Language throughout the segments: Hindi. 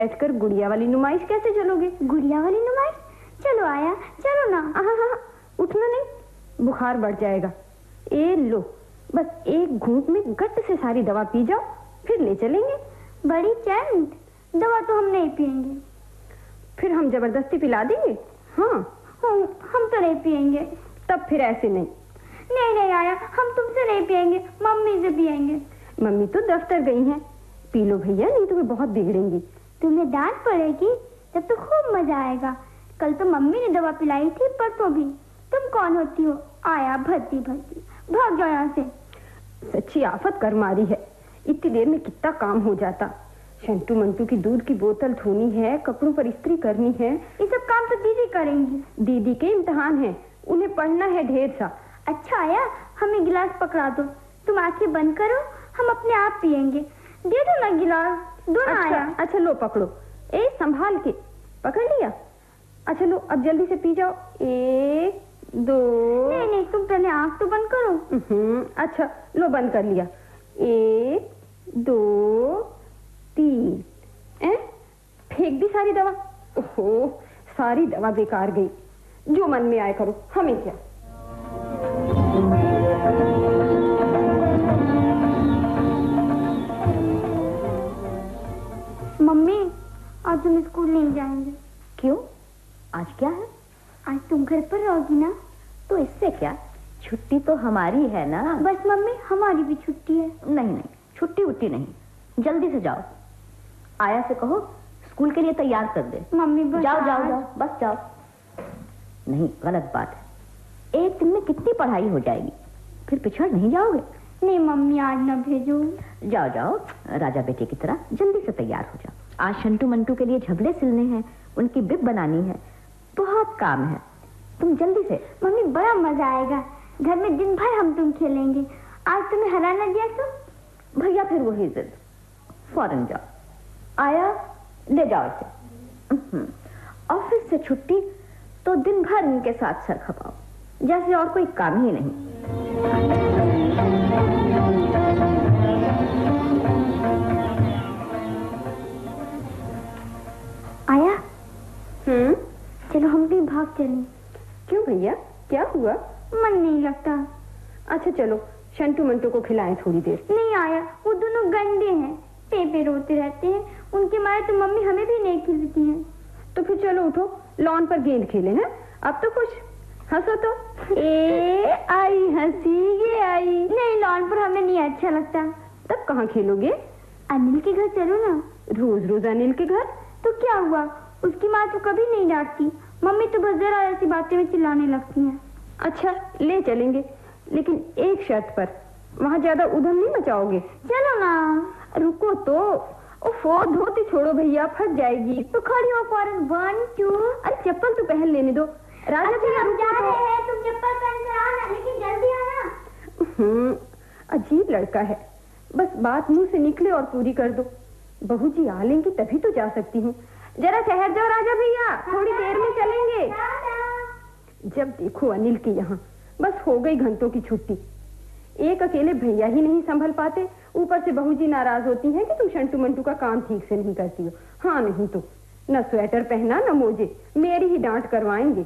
बैठकर गुड़िया वाली नुमाइश कैसे चलोगे? गुड़िया वाली नुमाइश? चलो आया, चलो ना। हाँ, उठना नहीं, बुखार बढ़ जाएगा। ए लो, बस एक घूंट में गट से सारी दवा पी जाओ, फिर ले चलेंगे। बड़ी चैन, दवा तो हम नहीं पिएंगे। फिर हम जबरदस्ती पिला देंगे? हाँ, हम तो नहीं पिएंगे। तब फिर ऐसे नहीं। नहीं आया, हम तुमसे नहीं पिएंगे, मम्मी से पिएंगे। मम्मी तो दफ्तर गई हैं। पी लो भैया, नहीं तो वे बहुत बिगड़ेंगी। तुम्हें डांट पड़ेगी, तब तो खूब मजा आएगा। कल तो मम्मी ने दवा पिलाई थी, परसों भी। तुम कौन होती हो? आया भर्ती भाग जाओ यहाँ से। सच्ची आफत कर मारी है। इतनी देर में कितना काम हो जाता। शंटू मंटू की दूध की बोतल धोनी है, कपड़ों पर इस्त्री करनी है। ये सब काम तो दीदी करेंगी। दीदी के इम्तिहान है, उन्हें पढ़ना है ढेर सा। अच्छा आया, हमें गिलास पकड़ा दो। तुम आंखें बंद करो, हम अपने आप पिएंगे। दे दो ना गिलास, दो ना। आया अच्छा लो पकड़ो। ए संभाल के। पकड़ लिया? अच्छा लो, अब जल्दी से पी जाओ। 1 2। नहीं, तुम पहले आंख तो बंद करो। अच्छा लो, बंद कर लिया। 1 2 3। फेंक दी सारी दवा। ओहो, सारी दवा बेकार गई। जो मन में आए करो, हमें क्या। मम्मी, आज हम स्कूल नहीं जाएंगे। क्यों? आज क्या है? आज तुम घर पर रहोगी ना? तो इससे क्या, छुट्टी तो हमारी है ना। बस मम्मी, हमारी भी छुट्टी है। नहीं, छुट्टी उट्टी नहीं, जल्दी से जाओ। आया से कहो स्कूल के लिए तैयार कर दे। मम्मी बस जाओ, बस जाओ। नहीं, गलत बात है। एक दिन में कितनी पढ़ाई हो जाएगी, फिर पिछड़ नहीं जाओगे। नहीं मम्मी, आज ना भेजो। जाओ, राजा बेटे की तरह जल्दी से तैयार हो जाओ। आज शंटू मंटू के लिए झबले सिलने हैं, उनकी बिब बनानी है, बहुत काम है। तुम जल्दी से। मम्मी, बड़ा मजा आएगा। घर में दिन भर हम तुम खेलेंगे। आज तुम्हें हरा न दिया तो? भैया फिर वही जिद। फौरन जाओ। आया, ले जाओ इसे। ऑफिस से छुट्टी तो दिन भर इनके साथ सर खपाओ, जैसे और कोई काम ही नहीं। आया, चलो हम भी भाग चलें। क्यों भैया, क्या हुआ? मन नहीं लगता। अच्छा चलो, शंटू मंटू को खिलाएं थोड़ी देर। नहीं आया, वो दोनों गंदे हैं, पेपे रोते रहते हैं। उनके मारे तो मम्मी हमें भी नहीं खिलती हैं। तो फिर चलो उठो, लॉन पर गेंद खेले हैं। अब तो खुश, हंसो तो। आई हंसी, ये आई। नहीं, लॉन पर हमें नहीं अच्छा लगता। तब कहाँ खेलोगे? अनिल के घर चलो ना। रोज रोज अनिल के घर? तो क्या हुआ, उसकी माँ तो कभी नहीं डांटती। मम्मी तो बस जरा ऐसी बातें में चिल्लाने लगती हैं। अच्छा ले चलेंगे, लेकिन एक शर्त पर। वहाँ ज्यादा उधम नहीं मचाओगे? चलो ना। रुको तो। ओफो, धोती छोड़ो भैया, फट जाएगी। तो खड़ी हो फौरन। 1 2। अरे चप्पल तो पहन लेने दो। राजा भैया हम जा रहे हैं, तुम चप्पल पहन कर आना, लेकिन जल्दी आना। अजीब लड़का है, बस बात मुंह से निकले और पूरी कर दो। बहू जी आ लेंगी तभी तो जा सकती हूँ। जरा ठहर जाओ राजा भैया, थोड़ी देर में चलेंगे। जब देखो अनिल के यहाँ, बस हो गई घंटों की छुट्टी। एक अकेले भैया ही नहीं संभल पाते, ऊपर से बहू जी नाराज होती हैं कि तुम शंटू मंटू का काम ठीक से नहीं करती हो। हाँ, नहीं तो न स्वेटर पहना न मोजे, मेरी ही डांट करवाएंगे।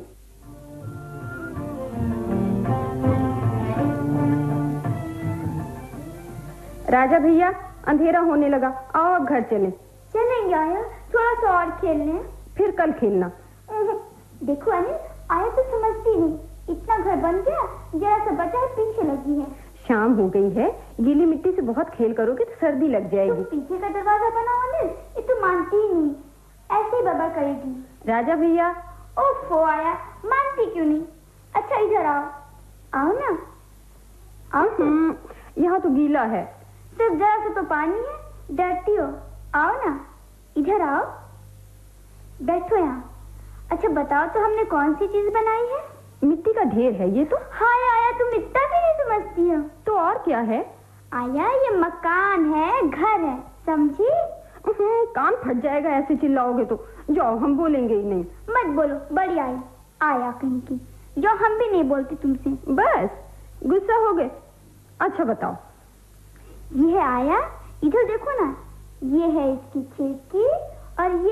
राजा भैया, अंधेरा होने लगा, आओ अब घर चलें। चलेंगे आया, थोड़ा सा और खेल लें, फिर कल खेलना। देखो अनिल, आया तो समझती नहीं। इतना घर बन गया, जरा सा बचा है, पीछे लगी है। शाम हो गई है, गीली मिट्टी से बहुत खेल करोगे तो सर्दी लग जाएगी। तो पीछे का दरवाजा बनाओ अनिल। ये तो मानती ही नहीं, ऐसे ही बाबा करेगी। राजा भैया। ओफो आया, मानती क्यों नहीं? अच्छा इधर आओ। आओ ना, आओ। यहाँ तो गीला है। सिर्फ जरा सा तो पानी है, डरती हो? आओ ना, इधर आओ, बैठो यहाँ। अच्छा बताओ तो, हमने कौन सी चीज बनाई है? मिट्टी का ढेर है ये तो। हाय आया, तुम इतना भी नहीं समझती हो। तो और क्या है? आया, ये मकान है, घर है, समझी? कान फट जाएगा ऐसे चिल्लाओगे तो। जाओ, हम बोलेंगे ही नहीं। मत बोलो, बड़ी आई आया कहीं की, जो हम भी नहीं बोलते तुमसे। बस गुस्सा हो गए। अच्छा बताओ। ये है आया, इधर देखो ना, ये है इसकी खिड़की और ये